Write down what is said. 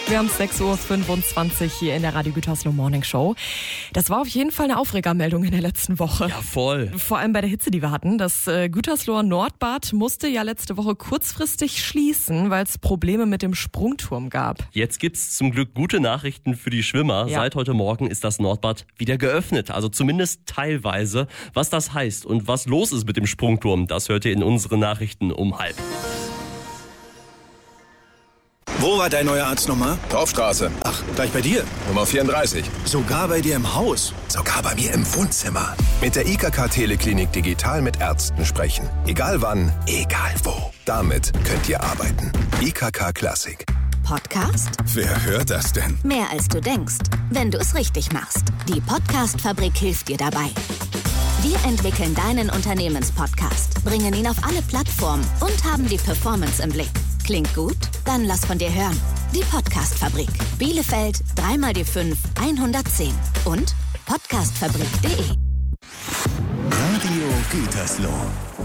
Wir haben 6.25 Uhr hier in der Radio Gütersloh Morning Show. Das war auf jeden Fall eine Aufregermeldung in der letzten Woche. Ja, voll. Vor allem bei der Hitze, die wir hatten. Das Gütersloher Nordbad musste ja letzte Woche kurzfristig schließen, weil es Probleme mit dem Sprungturm gab. Jetzt gibt's zum Glück gute Nachrichten für die Schwimmer. Ja. Seit heute Morgen ist das Nordbad wieder geöffnet. Also zumindest teilweise. Was das heißt und was los ist mit dem Sprungturm, das hört ihr in unseren Nachrichten um 12:30. Wo war dein neuer Arzt nochmal? Dorfstraße, Ach, gleich bei dir. Nummer 34. Sogar bei dir im Haus. Sogar bei mir im Wohnzimmer. Mit der IKK Teleklinik digital mit Ärzten sprechen. Egal wann, egal wo. Damit könnt ihr arbeiten. IKK Klassik. Podcast? Wer hört das denn? Mehr als du denkst, wenn du es richtig machst. Die Podcast-Fabrik hilft dir dabei. Wir entwickeln deinen Unternehmenspodcast, bringen ihn auf alle Plattformen und haben die Performance im Blick. Klingt gut? Dann lass von dir hören. Die Podcast-Fabrik. Bielefeld 3x5 110 und podcastfabrik.de. Radio Gütersloh.